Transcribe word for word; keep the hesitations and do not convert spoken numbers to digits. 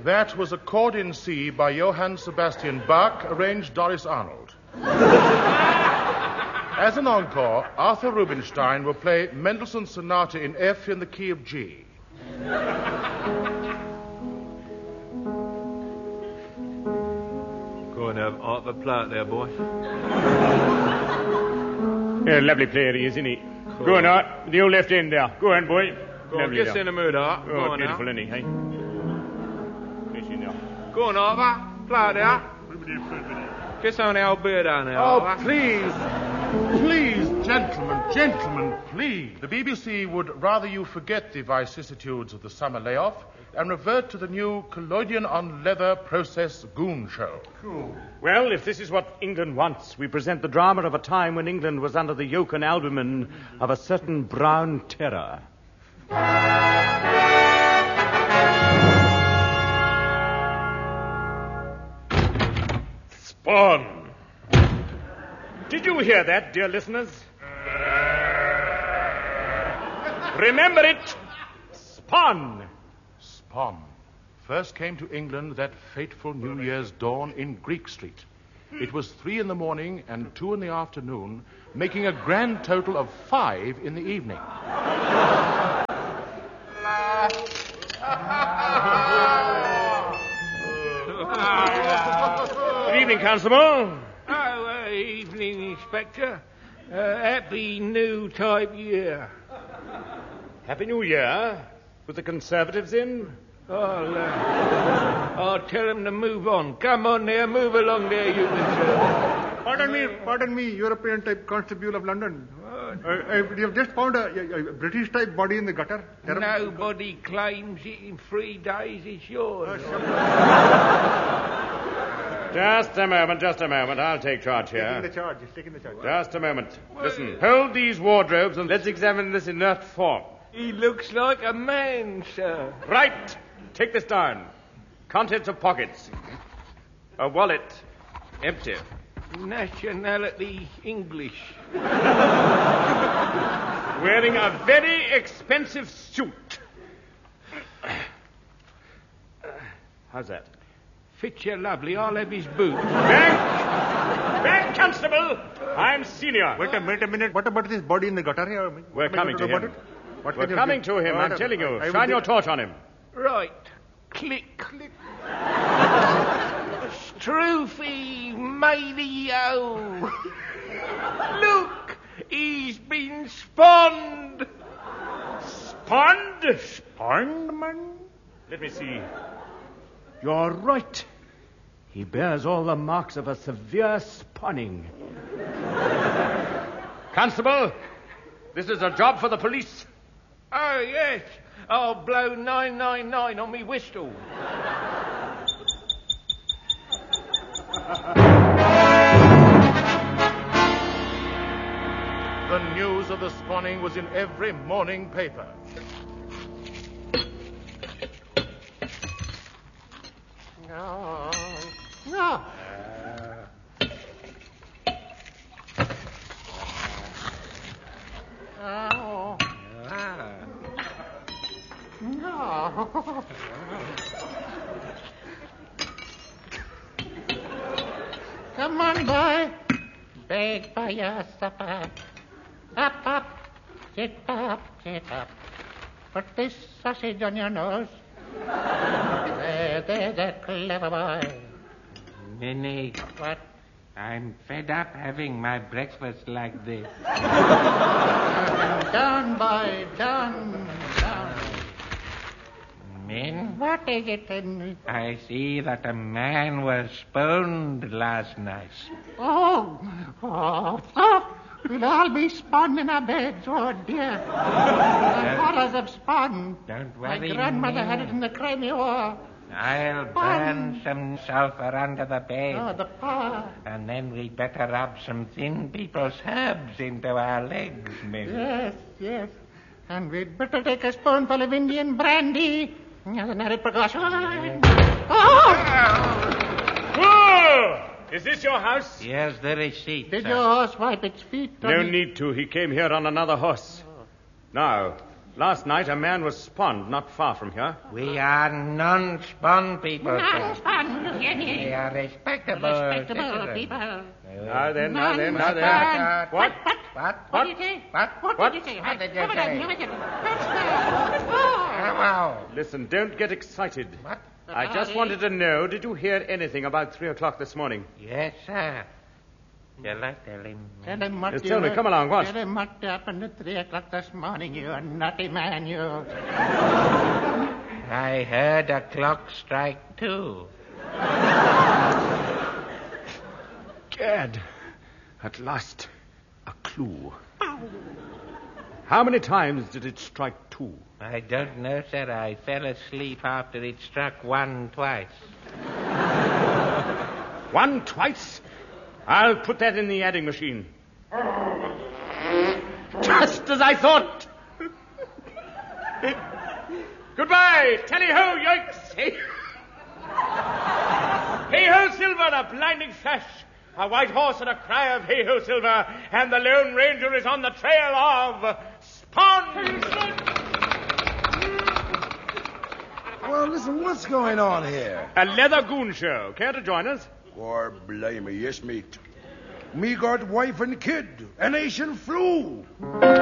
That was a chord in C by Johann Sebastian Bach, arranged Doris Arnold. As an encore, Arthur Rubinstein will play Mendelssohn's Sonata in F in the key of G. Go and have Arthur Platt there, boy. Yeah, lovely player he is, isn't he? Cool. Go on, Art. The old left end there. Go on, boy. Go on, get in the mood, Art. Go Oh, on beautiful, now. isn't he, hey? Finish in there. Go on, Arthur. Platt there. Get some of the old beer down there, Oh, Arthur. please. Please, gentlemen, gentlemen, please. The B B C would rather you forget the vicissitudes of the summer layoff and revert to the new collodion on leather process goon show. Well, if this is what England wants, we present the drama of a time when England was under the yoke and albumen of a certain brown terror. Spawn! Did you hear that, dear listeners? Remember it! Spawn! Spawn first came to England that fateful New Year's dawn in Greek Street. It was three in the morning and two in the afternoon, making a grand total of five in the evening. Good evening, Constable. Oh, uh, evening, Inspector. Uh, happy new type year. Happy New Year. With the Conservatives in? I'll, uh, I'll tell them to move on. Come on there, move along there, you Conservatives. Pardon me, pardon me, European type Constable of London. Uh, uh, you have just found a, a, a British type body in the gutter. Terrible. Nobody claims it in three days. It's yours. Just a moment, just a moment. I'll take charge Taking here. the charge, he's taking the charge. Just a moment. Listen, hold these wardrobes and let's examine this inert form. He looks like a man, sir. Right. Take this down. Contents of pockets. A wallet. Empty. Nationality English. Wearing a very expensive suit. How's that? Fits you lovely. I'll have his boots. Back! Back, Constable! I'm senior. Wait a minute, a minute. What about this body in the gutter here? We're What coming do to you do him. about it? What We're can you coming do? to him, What I'm I- telling you. I will Shine do- your torch on him. Right. Click. Click. Stroofy Madio. Look, he's been spawned. Spawned? Spawned, man? Let me see. You're right. He bears all the marks of a severe spawning. Constable, this is a job for the police. Oh, yes. I'll blow nine nine nine on me whistle. The news of the spawning was in every morning paper. No. No. Oh. No. Come on, boy. Beg for your supper. Up, up. Sit up, sit up. Put this sausage on your nose. There, there's a clever boy. Minnie, What? I'm fed up having my breakfast like this. Down, boy, down, down. Min, What is it, Henry? I see that a man was spawned last night. Oh, oh, oh. We'll all be spawned in our beds. Oh, dear. The horrors of spawn. Don't My worry, grandmother had it Min. in the Crimea War. I'll burn some sulfur under the bed. Oh, the power. And then we'd better rub some thin people's herbs into our legs, Min. Yes, yes. And we'd better take a spoonful of Indian brandy as an added precaution. Oh! Oh! Is this your house? Here's the receipt, Did sir. your horse wipe its feet? No need to. He came here on another horse. Now, Last night a man was spawned not far from here. We are non-spawn people, sir. Non-spawn, We are respectable, respectable citizens. people. Now then, now then, now then. Non-spawn. What? What? What? What did you say? What? What, What? did you say? What did you Over there, say? over there. That's the- Oh. Wow. Listen, don't get excited. What? I just wanted to know, did you hear anything about three o'clock this morning? Yes, sir. Shall I tell him? Tell him what Yes, you... tell me, come along, what? Tell him what happened at three o'clock this morning, you naughty man, you. I heard a clock strike two. Gad, at last, a clue. How many times did it strike two? I don't know, sir. I fell asleep after it struck one twice. One twice? I'll put that in the adding machine. Just as I thought. Goodbye. Tally-ho, yoicks. Hey. Hey-ho, Silver, a blinding flash. A white horse and a cry of hey-ho, Silver. And the Lone Ranger is on the trail of Spawn. Well, listen, what's going on here? A leather goon show. Care to join us? Or blimey, yes, mate. Me got wife and kid, and Asian flu.